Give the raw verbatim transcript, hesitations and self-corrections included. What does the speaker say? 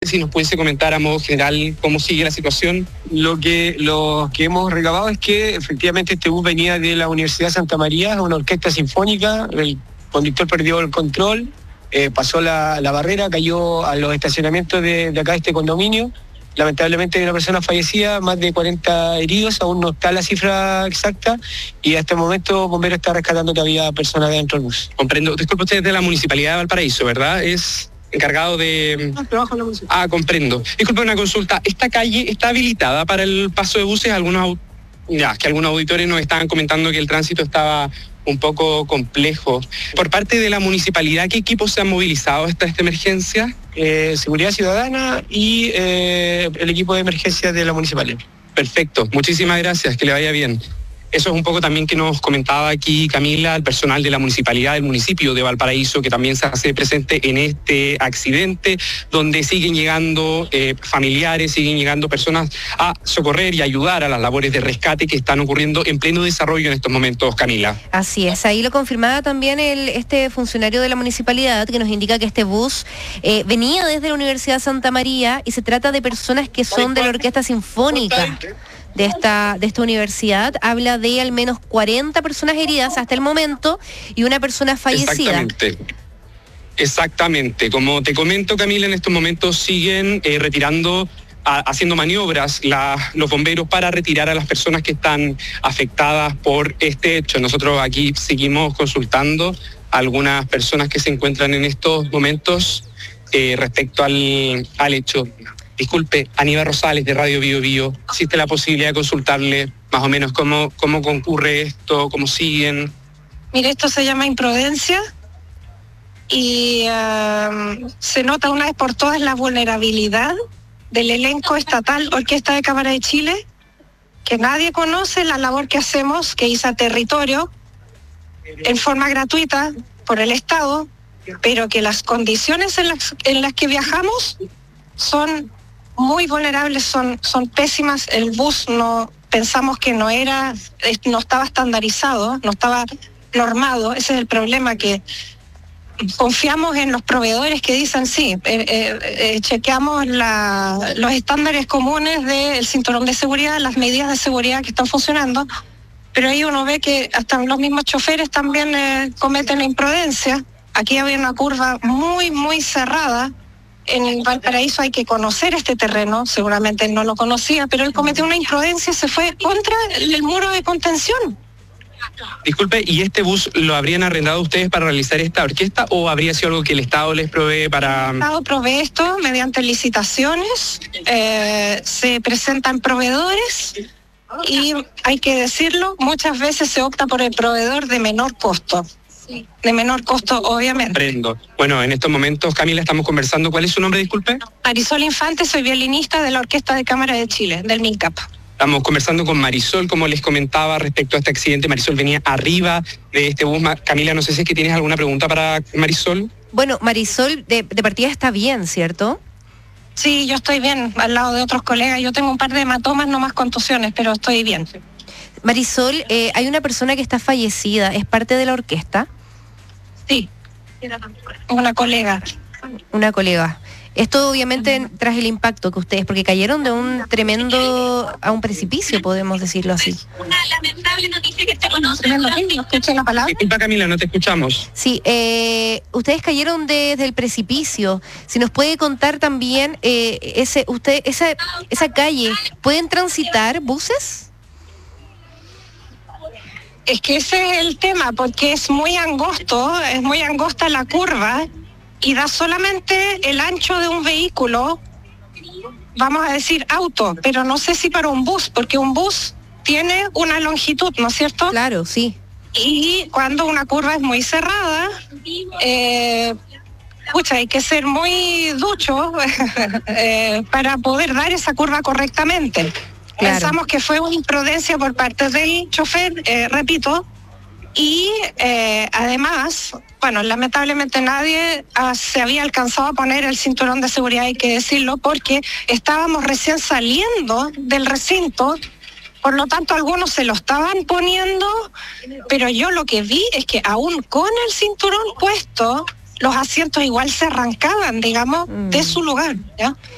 si nos pudiese comentar a modo general cómo sigue la situación. Lo que, lo que hemos recabado es que efectivamente este bus venía de la Universidad Santa María, una orquesta sinfónica, el conductor perdió el control, eh, pasó la, la barrera, cayó a los estacionamientos de, de acá de este condominio. Lamentablemente hay una persona fallecida, más de cuarenta heridos, aún no está la cifra exacta y hasta el momento Bombero está rescatando que había personas dentro del bus. Comprendo. Disculpe, usted es de la Municipalidad de Valparaíso, ¿verdad? Es encargado de... Ah, trabajo en la municipalidad. Ah, comprendo. Disculpe, una consulta. ¿Esta calle está habilitada para el paso de buses? Algunos, ya, que algunos auditores nos estaban comentando que el tránsito estaba un poco complejo. Por parte de la municipalidad, ¿qué equipos se han movilizado hasta esta emergencia? Eh, Seguridad Ciudadana y eh, el equipo de emergencia de la municipalidad. Perfecto, muchísimas gracias, que le vaya bien. Eso es un poco también que nos comentaba aquí Camila, el personal de la municipalidad del municipio de Valparaíso, que también se hace presente en este accidente, donde siguen llegando eh, familiares, siguen llegando personas a socorrer y ayudar a las labores de rescate que están ocurriendo en pleno desarrollo en estos momentos, Camila. Así es, ahí lo confirmaba también el, este funcionario de la municipalidad, que nos indica que este bus eh, venía desde la Universidad Santa María y se trata de personas que son de la Orquesta Sinfónica de esta, de esta universidad. Habla de al menos cuarenta personas heridas hasta el momento y una persona fallecida. Exactamente. Exactamente. Como te comento, Camila, en estos momentos siguen eh, retirando, a, haciendo maniobras la, los bomberos para retirar a las personas que están afectadas por este hecho. Nosotros aquí seguimos consultando a algunas personas que se encuentran en estos momentos eh, respecto al, al hecho. Disculpe, Aníbal Rosales de Radio Bio Bio, ¿existe la posibilidad de consultarle más o menos cómo, cómo concurre esto, cómo siguen? Mire, esto se llama imprudencia y uh, se nota una vez por todas la vulnerabilidad del elenco estatal Orquesta de Cámara de Chile, que nadie conoce la labor que hacemos, que hizo a territorio en forma gratuita por el Estado, pero que las condiciones en las, en las que viajamos son muy vulnerables, son, son pésimas. El bus no pensamos que no era, no estaba estandarizado, no estaba normado. Ese es el problema, que confiamos en los proveedores que dicen sí, eh, eh, eh, chequeamos la, los estándares comunes del cinturón de seguridad, las medidas de seguridad que están funcionando, pero ahí uno ve que hasta los mismos choferes también eh, cometen la imprudencia. Aquí había una curva muy, muy cerrada. En Valparaíso hay que conocer este terreno, seguramente él no lo conocía, pero él cometió una imprudencia y se fue contra el muro de contención. Disculpe, ¿y este bus lo habrían arrendado ustedes para realizar esta orquesta o habría sido algo que el Estado les provee para...? El Estado provee esto mediante licitaciones, eh, se presentan proveedores y hay que decirlo, muchas veces se opta por el proveedor de menor costo. De menor costo, obviamente. Prendo. Bueno, en estos momentos, Camila, estamos conversando. ¿Cuál es su nombre, disculpe? Marisol Infante, soy violinista de la Orquesta de Cámara de Chile, del MINCAP. Estamos conversando con Marisol, como les comentaba, respecto a este accidente. Marisol venía arriba de este bus. Camila, no sé si es que tienes alguna pregunta para Marisol. Bueno, Marisol, de, de partida está bien, ¿cierto? Sí, yo estoy bien, al lado de otros colegas. Yo tengo un par de hematomas, no más contusiones, pero estoy bien. Marisol, eh, hay una persona que está fallecida, ¿es parte de la orquesta? Sí, una colega. Una colega. Esto obviamente tras el impacto que ustedes, porque cayeron de un tremendo, a un precipicio, podemos decirlo así. Una lamentable noticia que te conoce. ¿No escuché la palabra? Disculpa, Camila, no te escuchamos. Sí, eh, ustedes cayeron desde el precipicio. Si nos puede contar también, eh, ese, usted, esa, esa calle, ¿pueden transitar buses? Es que ese es el tema, porque es muy angosto, es muy angosta la curva y da solamente el ancho de un vehículo, vamos a decir auto, pero no sé si para un bus, porque un bus tiene una longitud, ¿no es cierto? Claro, sí. Y cuando una curva es muy cerrada, eh, pucha, hay que ser muy ducho eh, para poder dar esa curva correctamente. Claro. Pensamos que fue una imprudencia por parte del chofer, eh, repito, y eh, además, bueno, lamentablemente nadie ah, se había alcanzado a poner el cinturón de seguridad, hay que decirlo, porque estábamos recién saliendo del recinto, por lo tanto algunos se lo estaban poniendo, pero yo lo que vi es que aún con el cinturón puesto, los asientos igual se arrancaban, digamos, mm. de su lugar, ¿ya?